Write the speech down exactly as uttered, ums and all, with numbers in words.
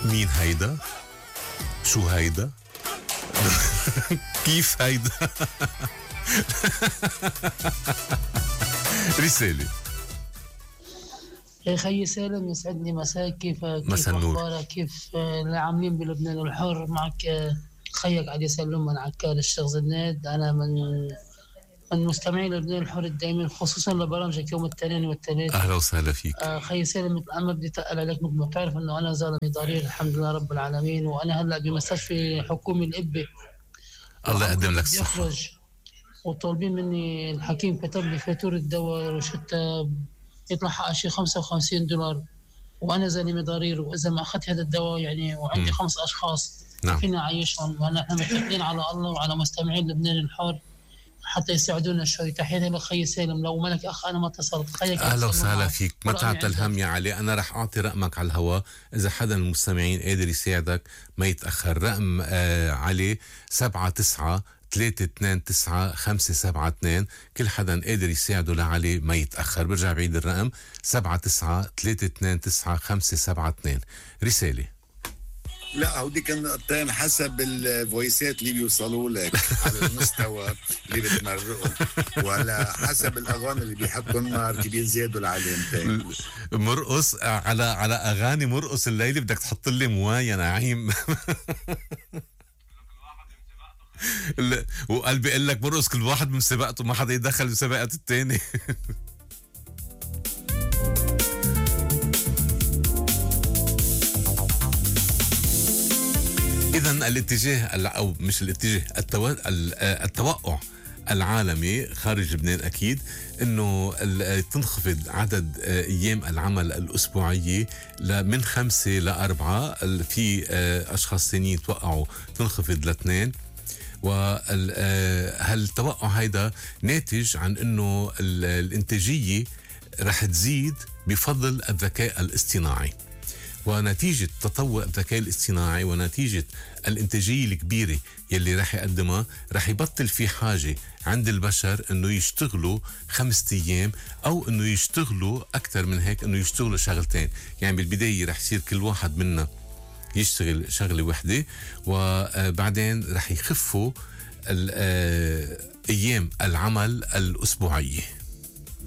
مين هيدا؟ شو هيدا؟ كيف هيدا؟ رسالة. يا خي سالم، يسعدني مساك. كيف كيف النور. اخبارك؟ كيف العاملين بلبنان الحر؟ معك خيك عدي سلم من عكار الشيخ زناد. انا من من مستمعين لبنان الحر الدائمين، خصوصا لبرامجك يوم الاثنين والثلاث. اهلا وسهلا فيك. آه خي سالم، انا بدي اتقل عليك مثل ما بتعرف انه انا زلمه ضرير الحمد لله رب العالمين، وانا هلا بمستشفى حكومي الابه. الله يقدم لك الصحه. وطالبين مني، الحكيم كتب لي فاتورة دواء روشتة يطلع حقها شي خمسة وخمسين دولار، وانا زلمه ضرير، واذا ما اخذت هذا الدواء يعني وعندي م. خمس اشخاص نعم. فينا اعيشهم. وانا احنا متكلين على الله وعلى مستمعين لبنان الحر حتى يساعدونا شوي. تحياتي لخي سالم. لو ملك اخ انا ما اتصلت. خيك اهلا وسهلا فيك. ما تعطل الهم يا علي، انا رح اعطي رقمك على الهواء اذا حدا من المستمعين قادر يساعدك ما يتاخر. رقم آه علي سبعة تسعة ثلاثة اثنين تسعة خمسة سبعة اثنين. كل حدا قادر يساعده لعلي ما يتاخر. برجع بعيد الرقم سبعة تسعة ثلاثة اثنين تسعة خمسة سبعة اثنين. رساله. لا هوديك النقطتين حسب الفويسات اللي بيوصلوا لك على المستوى اللي بتمرقهم، ولا حسب الاغاني اللي بيحطوا النار كبير زيادوا العلامتين. مرقص على على اغاني مرقص الليله بدك تحط لي موايا نعيم. وقلبي قال لك مرقص كل واحد من سباقته، ما حدا يدخل بسباقة التاني. إذن الاتجاه أو مش الاتجاه التو... التوقع العالمي خارج لبنان أكيد أنه تنخفض عدد أيام العمل الأسبوعية من خمسة لأربعة. في أشخاص ثانيين توقعوا تنخفض لاثنين. وهالتوقع هيدا ناتج عن أنه الإنتاجية رح تزيد بفضل الذكاء الاصطناعي، ونتيجة تطور الذكاء الاصطناعي ونتيجة الانتاجية الكبيرة يلي رح يقدمها رح يبطل في حاجة عند البشر انه يشتغلوا خمسة ايام او انه يشتغلوا اكثر من هيك، انه يشتغلوا شغلتين. يعني بالبداية رح يصير كل واحد منا يشتغل شغلة وحدة، وبعدين رح يخفوا ايام العمل الاسبوعية.